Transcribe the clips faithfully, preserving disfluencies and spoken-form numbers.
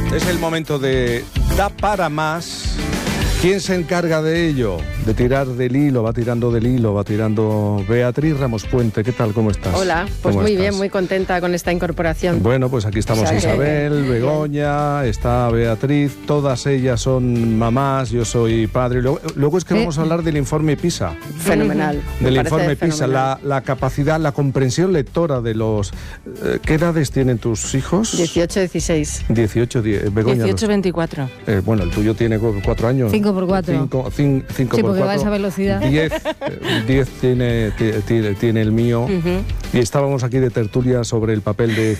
Es el momento de Da para más. ¿Quién se encarga de ello? De tirar del hilo, va tirando del hilo, va tirando Beatriz Ramos Puente. ¿Qué tal? ¿Cómo estás? Hola, pues muy estás? bien, muy contenta con esta incorporación. Bueno, pues aquí estamos, o sea, Isabel, que... Begoña, está Beatriz, todas ellas son mamás, yo soy padre. Luego, luego es que vamos a hablar del informe PISA. Fenomenal. Del informe PISA, la, la capacidad, la comprensión lectora de los... Eh, ¿Qué edades tienen tus hijos? dieciocho, dieciséis. dieciocho, diez, Begoña. dieciocho, veinticuatro. Eh, bueno, el tuyo tiene cuatro años. cinco por cuatro. cinco, cinco, cinco sí, por porque cuatro. va a esa velocidad. diez tiene, tiene, tiene el mío. Uh-huh. Y estábamos aquí de tertulia sobre el papel de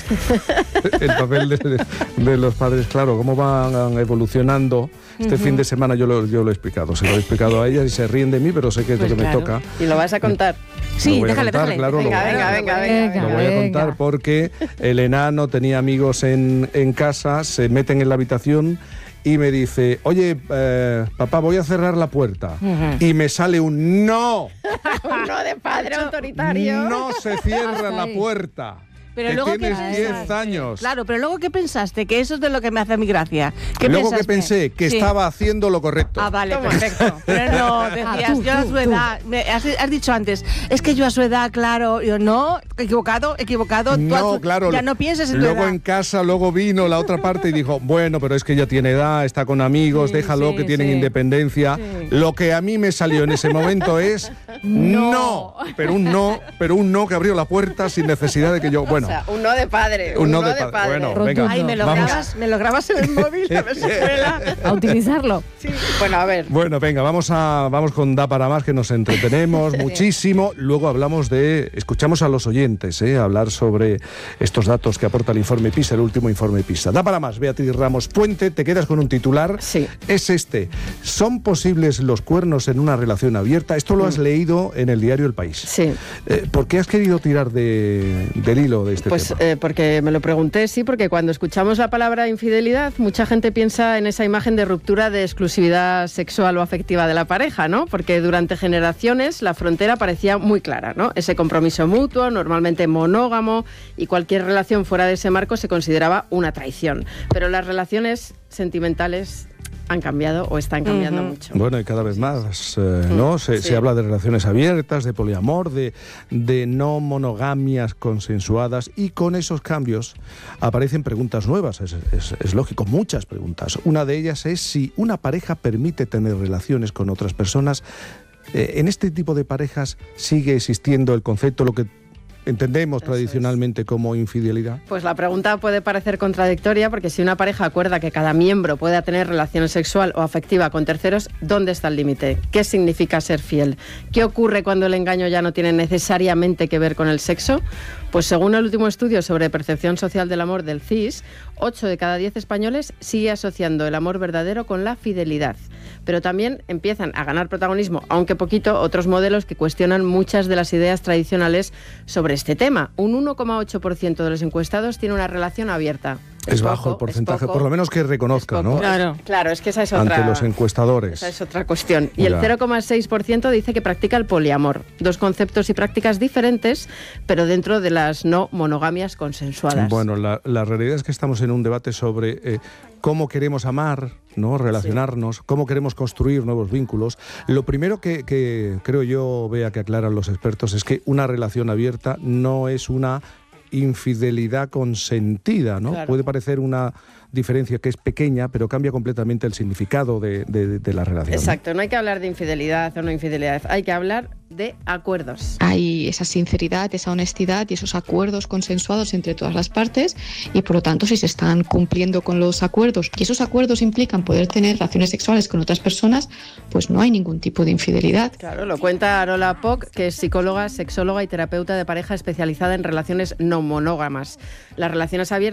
el papel de, de, de los padres. Claro, cómo van evolucionando. Este uh-huh. fin de semana yo lo, yo lo he explicado. Se lo he explicado a ellas y se ríen de mí, pero sé que es pues lo que claro. me toca. ¿Y lo vas a contar? Sí, déjale, contar, déjale. Claro, venga, lo, venga, venga, venga. Lo voy a contar venga. porque el enano tenía amigos en, en casa, se meten en la habitación y me dice, oye, eh, papá, voy a cerrar la puerta. Uh-huh. Y me sale un no. Un no de padre autoritario. No se cierra la puerta. Pero que luego tienes ¿qué diez años. Claro, pero luego ¿qué pensaste? Que eso es de lo que me hace mi gracia. ¿Qué luego pensaste? que pensé que sí. estaba haciendo lo correcto. Ah, vale, perfecto. Pero no, decías, ah, tú, yo a su tú, edad, me, has, has dicho antes, es que yo a su edad, claro, yo no, equivocado, equivocado. No, tú, claro. Ya no pienses en tu Luego edad. en casa, luego vino la otra parte y dijo, bueno, pero es que ya tiene edad, está con amigos, sí, déjalo, sí, que tienen sí. independencia. Sí. Lo que a mí me salió en ese momento es no. no. Pero un no, pero un no que abrió la puerta sin necesidad de que yo, bueno. O sea, un no de padre. Un, un no, no de, de padre. padre. Bueno, venga, Ay, me lo, vamos. grabas, me lo grabas en el móvil, a ver si cuela. A utilizarlo. Sí. Bueno, a ver. Bueno, venga, vamos a vamos con Da para más, que nos entretenemos muchísimo. Luego hablamos de, escuchamos a los oyentes, ¿eh? hablar sobre estos datos que aporta el informe PISA, el último informe PISA. Da para más, Beatriz Ramos Puente, te quedas con un titular. Sí. Es este. ¿Son posibles los cuernos en una relación abierta? Esto lo has mm. leído en el diario El País. Sí. Eh, ¿Por qué has querido tirar de, del hilo de este pues, tema? Pues eh, porque me lo pregunté, sí, porque cuando escuchamos la palabra infidelidad, mucha gente piensa en esa imagen de ruptura de exclusividad sexual o afectiva de la pareja, ¿no? Porque durante generaciones la frontera parecía muy clara, ¿no? Ese compromiso mutuo, normalmente monógamo, y cualquier relación fuera de ese marco se consideraba una traición. Pero las relaciones sentimentales han cambiado o están cambiando uh-huh. mucho. Bueno, y cada vez más, eh, ¿no? Se, sí. se habla de relaciones abiertas, de poliamor, de, de no monogamias consensuadas, y con esos cambios aparecen preguntas nuevas, es, es, es lógico, muchas preguntas. Una de ellas es si una pareja permite tener relaciones con otras personas. Eh, en este tipo de parejas sigue existiendo el concepto, lo que entendemos Eso tradicionalmente es. como infidelidad. Pues la pregunta puede parecer contradictoria, porque si una pareja acuerda que cada miembro pueda tener relación sexual o afectiva con terceros, ¿dónde está el límite? ¿Qué significa ser fiel? ¿Qué ocurre cuando el engaño ya no tiene necesariamente que ver con el sexo? Pues según el último estudio sobre percepción social del amor del C I S, ocho de cada diez españoles sigue asociando el amor verdadero con la fidelidad. Pero también empiezan a ganar protagonismo, aunque poquito, otros modelos que cuestionan muchas de las ideas tradicionales sobre este tema. Un uno coma ocho por ciento de los encuestados tiene una relación abierta. Es, es bajo poco, el porcentaje, por lo menos que reconozca, ¿no? Claro, claro, es que esa es otra... Ante los encuestadores. Esa es otra cuestión. Y ya. El cero coma seis por ciento dice que practica el poliamor. Dos conceptos y prácticas diferentes, pero dentro de las no monogamias consensuadas. Bueno, la, la realidad es que estamos en un debate sobre eh, cómo queremos amar, ¿no? Relacionarnos, sí. cómo queremos construir nuevos vínculos. Lo primero que, que creo yo, vea que aclaran los expertos, es que una relación abierta no es una infidelidad consentida, ¿no? Claro. Puede parecer una diferencia que es pequeña, pero cambia completamente el significado de, de, de la relación. Exacto, no hay que hablar de infidelidad o no infidelidad, hay que hablar de acuerdos. Hay esa sinceridad, esa honestidad y esos acuerdos consensuados entre todas las partes, y por lo tanto, si se están cumpliendo con los acuerdos y esos acuerdos implican poder tener relaciones sexuales con otras personas, pues no hay ningún tipo de infidelidad. Claro, lo cuenta Arola Poc, que es psicóloga, sexóloga y terapeuta de pareja especializada en relaciones no monógamas. Las relaciones abiertas